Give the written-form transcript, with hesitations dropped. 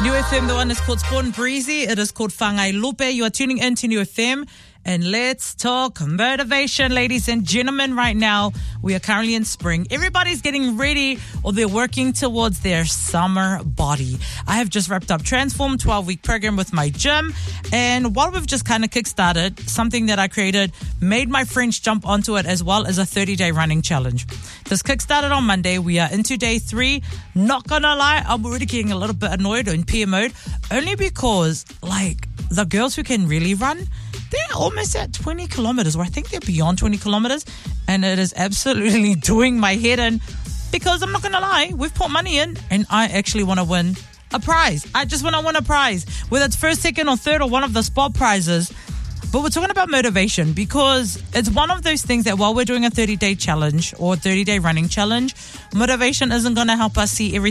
New FM, the one is called Sport and Breezy. It is called Whangai Lupe. You are tuning in to New FM. And let's talk motivation, ladies and gentlemen. Right now, we are currently in spring. Everybody's getting ready or they're working towards their summer body. I have just wrapped up Transform 12-week program with my gym. And while we've just kind of kickstarted, something that I created made my friends jump onto it, as well as a 30-day running challenge. This kickstarted on Monday. We are into day 3. Not gonna lie, I'm already getting a little bit annoyed or in peer mode, only because, the girls who can really run, they're almost at 20 kilometers, or I think they're beyond 20 kilometers, and it is absolutely doing my head in, because I'm not going to lie, we've put money in, and I actually want to win a prize. I just want to win a prize, whether it's first, second, or third, or one of the spot prizes. But we're talking about motivation, because it's one of those things that while we're doing a 30-day challenge or 30-day running challenge, motivation isn't going to help us see everything